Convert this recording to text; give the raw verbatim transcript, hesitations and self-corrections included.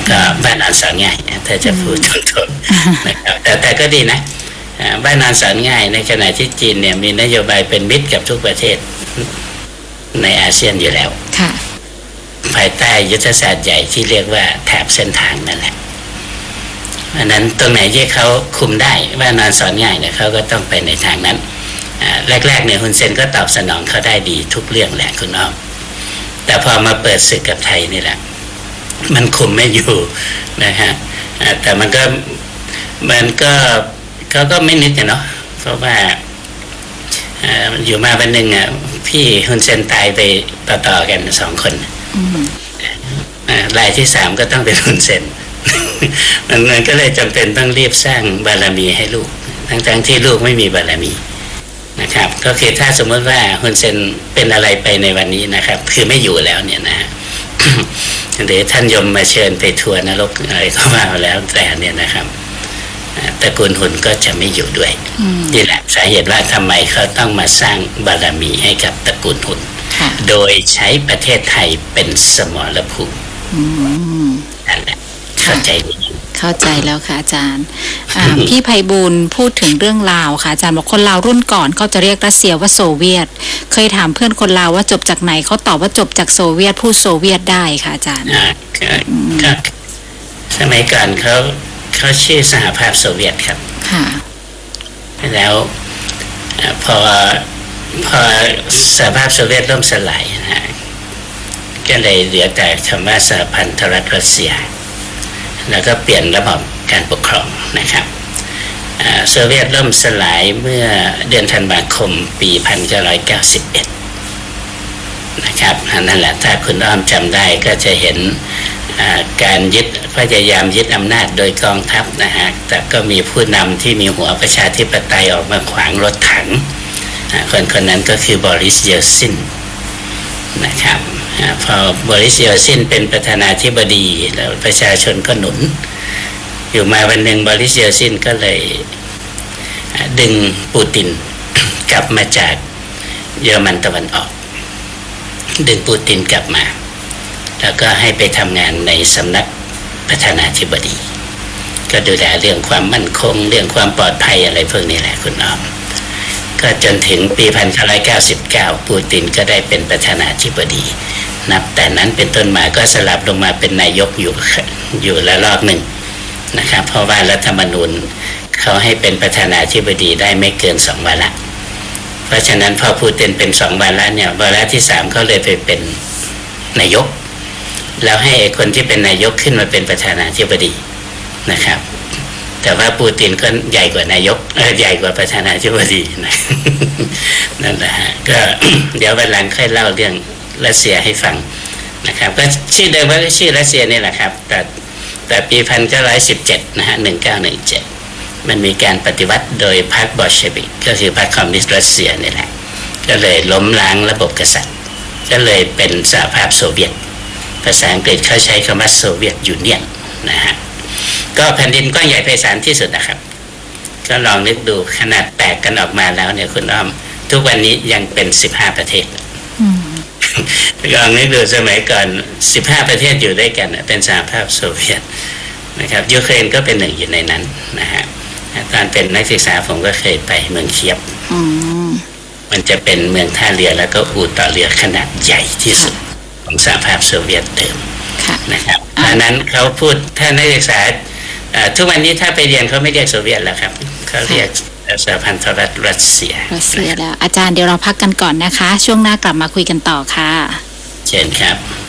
ก็บ้านนอนสอนง่ายถ้าจะพูดตรงๆนะครับแต่แต่ก็ดีนะบ้านนอนสอนง่ายในขณะที่จีนเนี่ยมีนโยบายเป็นมิตรกับทุกประเทศในอาเซียนอยู่แล้วภายใต้ยุทธศาสตร์ใหญ่ที่เรียกว่าแถบเส้นทางนั่นแหละอันนั้นตรงไหนที่เขาคุมได้ว่านอนสอนง่ายเนี่ยเขาก็ต้องไปในทางนั้นแรกๆเนี่ยฮุนเซนก็ตอบสนองเขาได้ดีทุกเรื่องแหละคุณน้องแต่พอมาเปิดศึกกับไทยนี่แหละมันคุมไม่อยู่นะฮะแต่มันก็มันก็เขาก็ไม่นึกกันเนาะเพราะว่าอยู่มาวันหนึ่งอ่ะพี่ฮุนเซนตายไปต่อๆกันสองคนรายที่สามก็ต้องเป็นฮุนเซนมันมันก็เลยจำเป็นต้องรีบสร้างบารมีให้ลูกทั้งๆที่ลูกไม่มีบารมีนะครับก็คือถ้าสมมติว่าฮุนเซนเป็นอะไรไปในวันนี้นะครับคือไม่อยู่แล้วเนี่ยนะหรือท่านยมมาเชิญไปทัวร์นรกอะไรก็มาแล้วแต่เนี่ยนะครับตระกูลฮุนก็จะไม่อยู่ด้วยนี่แหละสาเหตุว่าทำไมเขาต้องมาสร้างบารมีให้กับตระกูลฮุนโดยใช้ประเทศไทยเป็นสมรภูมินั่นแหละเข้าใจดีเข้าใจแล้วค่ะอาจารย์ พี่ไพบูลย์พูดถึงเรื่องลาวค่ะอาจารย์บอกคนลาวรุ่นก่อนเขาจะเรียกรัสเซียว่าโซเวียตเคยถามเพื่อนคนลาวว่าจบจากไหนเขาตอบว่าจบจากโซเวียตพูดโซเวียตได้ค่ะอาจารย์ครับสมัยก่อนเขาเขาชื่อสหภาพโซเวียตครับค่ะแล้วพอพอสหภาพโซเวียตล่มสลายนะก็เลยเหลือแต่คำว่าสหพันธรัฐรัสเซียแล้วก็เปลี่ยนระบบการปกครองนะครับโซเวียตล่มสลายเมื่อเดือนธันวาคมปีหนึ่งพันเก้าร้อยเก้าสิบเอ็ดนะครับนั่นแหละถ้าคุณอ้อมจำได้ก็จะเห็นการยึดพยายามยึดอำนาจโดยกองทัพนะฮะแต่ก็มีผู้นำที่มีหัวประชาธิปไตยออกมาขวางรถถังคนคนนั้นก็คือบอริส เยลซินนะครับพอบอริส เยลซินเป็นประธานาธิบดีแล้วประชาชนก็หนุนอยู่มาวันหนึ่งบอริส เยลซินก็เลยดึงปูตินกลับมาจากเยอรมันตะวันออกดึงปูตินกลับมาแล้วก็ให้ไปทำงานในสำนักประธานาธิบดีก็ดูแลเรื่องความมั่นคงเรื่องความปลอดภัยอะไรพวกนี้แหละคุณน้องก็จนถึงปีหนึ่งพันเก้าร้อยเก้าสิบเก้าปูตินก็ได้เป็นประธานาธิบดีนับแต่นั้นเป็นต้นมาก็สลับลงมาเป็นนายกอยู่อยู่ละรอบหนึ่งนะครับเพราะว่ารัฐธรรมนูญเขาให้เป็นประธานาธิบดีได้ไม่เกินสองวาระเพราะฉะนั้นพอปูตินเป็นสองวาระเนี่ยวาระที่สามเขาเลยไปเป็นนายกแล้วให้คนที่เป็นนายกขึ้นมาเป็นประธานาธิบดีนะครับแต่ว่าปูตินก็ใหญ่กว่านายกใหญ่กว่าประธานาธิบดีนะนั่นแหละฮะก็เดี๋ยววันหลังค่อยเล่าเรื่องรัสเซียให้ฟังนะครับก็ชื่อเดิมว่าชื่อรัสเซียนี่แหละครับแต่แต่ปีหนึ่งพันเก้าร้อยสิบเจ็ดนะฮะหนึ่งพันเก้าร้อยสิบเจ็ดมันมีการปฏิวัติโดยพรรคบอลเชวิกก็คือพรรคคอมมิวนิสต์รัสเซียนี่แหละก็เลยล้มล้างระบบกษัตริย์ก็เลยเป็นสหภาพโซเวียตภาษาอังกฤษเขาใช้คำว่าโซเวียตยูเนียนนะฮะก็แผ่นดินกว้างใหญ่ไพศาลที่สุดนะครับก็ลองนึกดูขนาดแตกกันออกมาแล้วเนี่ยคุณอ้อมทุกวันนี้ยังเป็นสิบห้าประเทศลองนึกดูสมัยก่อนสิบห้าประเทศอยู่ด้วยกันเป็นสหภาพโซเวียตนะครับยูเครนก็เป็นหนึ่งอยู่ในนั้นนะฮะตอนเป็นนักศึกษาผมก็เคยไปเมืองเคียฟมันจะเป็นเมืองท่าเรือแล้วก็อู่ต่อเรือขนาดใหญ่ที่สุดของสหภาพโซเวียตเดิมนะครับดังนั้นเขาพูดถ้านักศึกษาทุกวันนี้ถ้าไปเรียนเขาไม่เรียกโซเวียตแล้วครับเขาเรียกสหพันธรัฐรัสเซียรัสเซียแล้วอาจารย์เดี๋ยวเราพักกันก่อนนะคะช่วงหน้ากลับมาคุยกันต่อค่ะเชิญครับ